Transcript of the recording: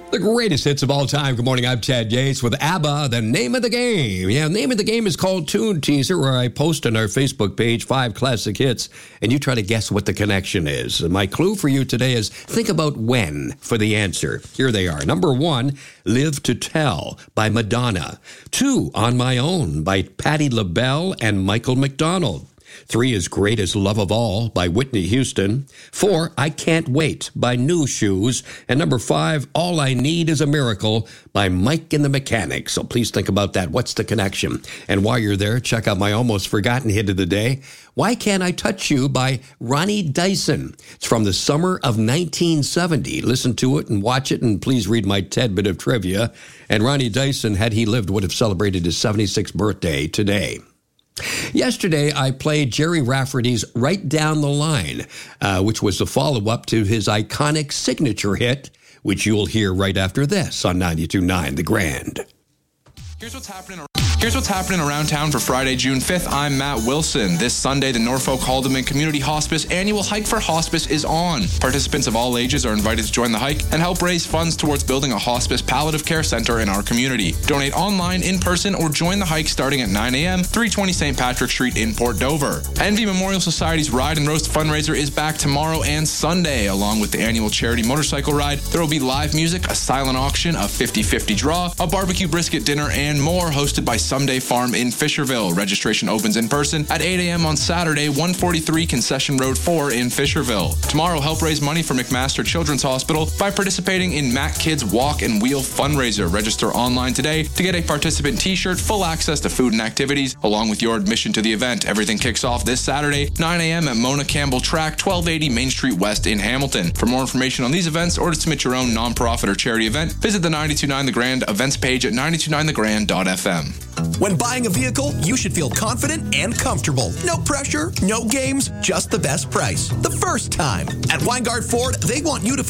The greatest hits of all time. Good morning, I'm Chad Yates with ABBA, the name of the game. Yeah, the name of the game is called Tune Teaser, where I post on our Facebook page 5 classic hits, and you try to guess what the connection is. And my clue for you today is think about when for the answer. Here they are. Number 1, Live to Tell by Madonna. 2, On My Own by Patti LaBelle and Michael McDonald. 3 is Greatest Love of All by Whitney Houston. 4, I Can't Wait by New Shoes. And number 5, All I Need Is a Miracle by Mike and the Mechanics. So please think about that. What's the connection? And while you're there, check out my almost forgotten hit of the day, Why Can't I Touch You by Ronnie Dyson. It's from the summer of 1970. Listen to it and watch it, and please read my tad bit of trivia. And Ronnie Dyson, had he lived, would have celebrated his 76th birthday today. Yesterday, I played Jerry Rafferty's Right Down the Line, which was the follow-up to his iconic signature hit, which you'll hear right after this on 92.9 The Grand. Here's what's happening around town for Friday, June 5th. I'm Matt Wilson. This Sunday, the Norfolk Haldeman Community Hospice annual Hike for Hospice is on. Participants of all ages are invited to join the hike and help raise funds towards building a hospice palliative care center in our community. Donate online, in person, or join the hike starting at 9 a.m., 320 St. Patrick Street in Port Dover. Envy Memorial Society's Ride and Roast fundraiser is back tomorrow and Sunday. Along with the annual charity motorcycle ride, there will be live music, a silent auction, a 50-50 draw, a barbecue brisket dinner, and more, hosted by Someday Farm in Fisherville. Registration opens in person at 8 a.m. on Saturday, 143 Concession Road 4 in Fisherville. Tomorrow, help raise money for McMaster Children's Hospital by participating in Mac Kids Walk and Wheel fundraiser. Register online today to get a participant t-shirt, full access to food and activities, along with your admission to the event. Everything kicks off this Saturday, 9 a.m. at Mona Campbell Track, 1280 Main Street West in Hamilton. For more information on these events or to submit your own nonprofit or charity event, visit the 92.9 The Grand events page at 929thegrand.fm. When buying a vehicle, you should feel confident and comfortable. No pressure, no games, just the best price. The first time. At Weingart Ford, they want you to